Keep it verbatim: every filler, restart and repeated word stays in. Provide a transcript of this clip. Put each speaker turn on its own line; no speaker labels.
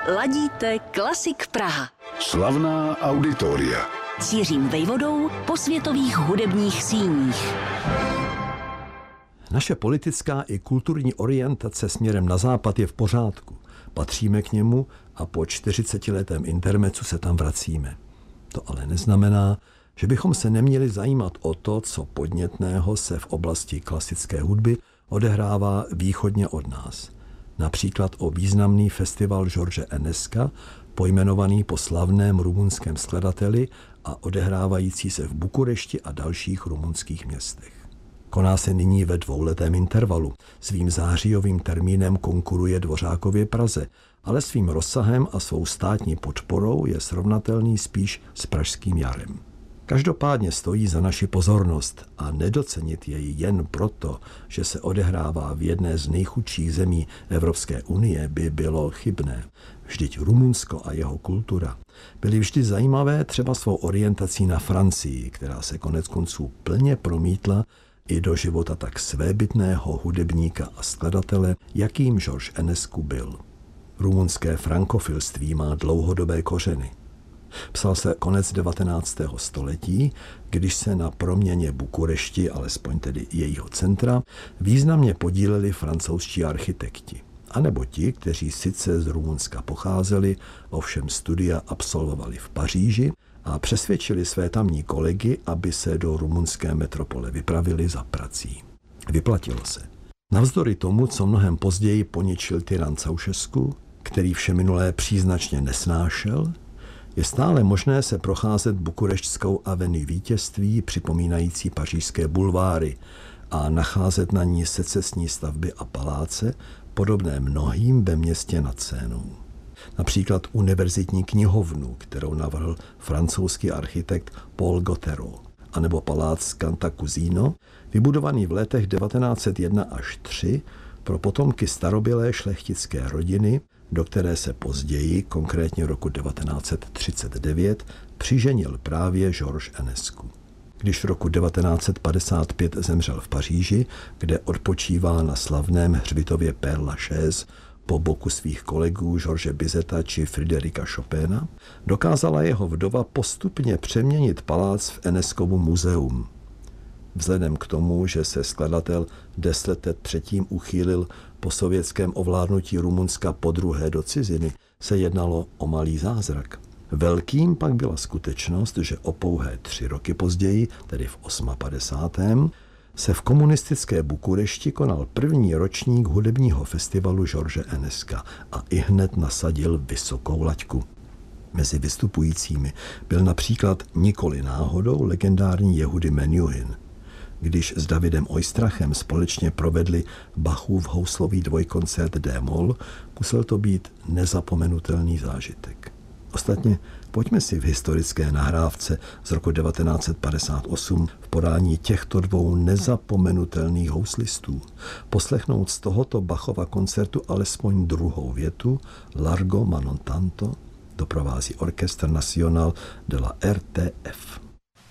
Ladíte Klasik Praha.
Slavná auditoria.
S Jiřím Vejvodou po světových hudebních síních.
Naše politická i kulturní orientace směrem na západ je v pořádku. Patříme k němu a po čtyřicetiletém intermecu se tam vracíme. To ale neznamená, že bychom se neměli zajímat o to, co podnětného se v oblasti klasické hudby odehrává východně od nás. Například o významný festival George Eneska, pojmenovaný po slavném rumunském skladateli a odehrávající se v Bukurešti a dalších rumunských městech. Koná se nyní ve dvouletém intervalu. Svým zářijovým termínem konkuruje Dvořákově Praze, ale svým rozsahem a svou státní podporou je srovnatelný spíš s pražským jarem. Každopádně stojí za naši pozornost a nedocenit jej jen proto, že se odehrává v jedné z nejchudších zemí Evropské unie, by bylo chybné. Vždyť Rumunsko a jeho kultura byly vždy zajímavé třeba svou orientací na Francii, která se koneckonců plně promítla i do života tak svébytného hudebníka a skladatele, jakým George Enescu byl. Rumunské frankofilství má dlouhodobé kořeny. Psal se konec devatenáctého století, když se na proměně Bukurešti, alespoň tedy jejího centra, významně podíleli francouzští architekti. A nebo ti, kteří sice z Rumunska pocházeli, ovšem studia absolvovali v Paříži a přesvědčili své tamní kolegy, aby se do rumunské metropole vypravili za prací. Vyplatilo se. Navzdory tomu, co mnohem později poničil tyran Ceausescu, který vše minulé příznačně nesnášel, je stále možné se procházet bukureštskou avenue vítězství, připomínající pařížské bulváry, a nacházet na ní secesní stavby a paláce, podobné mnohým ve městě nad Sénou. Například univerzitní knihovnu, kterou navrhl francouzský architekt Paul Gauthieron, anebo palác Cantacuzino, vybudovaný v letech devatenáct set jedna až tři pro potomky starobylé šlechtické rodiny, do které se později, konkrétně roku devatenáct set třicet devět, přiženil právě George Enescu. Když v roku devatenáct set padesát pět zemřel v Paříži, kde odpočívá na slavném hřbitově Père Lachaise po boku svých kolegů George Bizeta či Fryderika Chopina, dokázala jeho vdova postupně přeměnit palác v Enescovu muzeum. Vzhledem k tomu, že se skladatel deset let předtím uchýlil po sovětském ovládnutí Rumunska podruhé do ciziny, se jednalo o malý zázrak. Velkým pak byla skutečnost, že o pouhé tři roky později, tedy v padesátém osmém, se v komunistické Bukurešti konal první ročník hudebního festivalu George Enesca a ihned nasadil vysokou laťku. Mezi vystupujícími byl například nikoli náhodou legendární Yehudi Menuhin. Když s Davidem Oistrachem společně provedli Bachův houslový dvojkoncert D-moll, musel to být nezapomenutelný zážitek. Ostatně pojďme si v historické nahrávce z roku devatenáct set padesát osm v podání těchto dvou nezapomenutelných houslistů poslechnout z tohoto Bachova koncertu alespoň druhou větu Largo ma non tanto, doprovází Orchestre National de la R T F.